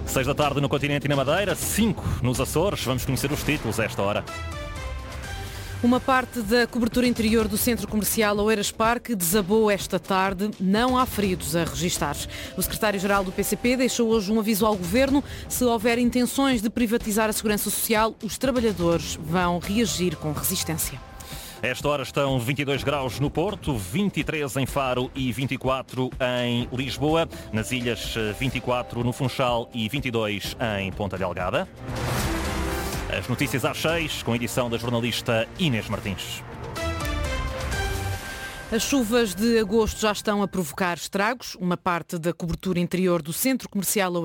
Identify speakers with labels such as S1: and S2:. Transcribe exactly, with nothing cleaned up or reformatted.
S1: Seis da tarde no continente e na Madeira, cinco nos Açores. Vamos conhecer os títulos a esta hora.
S2: Uma parte da cobertura interior do centro comercial Oeiras Parque desabou esta tarde. Não há feridos a registar. O secretário-geral do P C P deixou hoje um aviso ao Governo. Se houver intenções de privatizar a segurança social, os trabalhadores vão reagir com resistência.
S1: A esta hora estão vinte e dois graus no Porto, vinte e três em Faro e vinte e quatro em Lisboa. Nas ilhas, vinte e quatro no Funchal e vinte e dois em Ponta Delgada. As notícias às seis, com a edição da jornalista Inês Martins.
S2: As chuvas de agosto já estão a provocar estragos. Uma parte da cobertura interior do centro comercial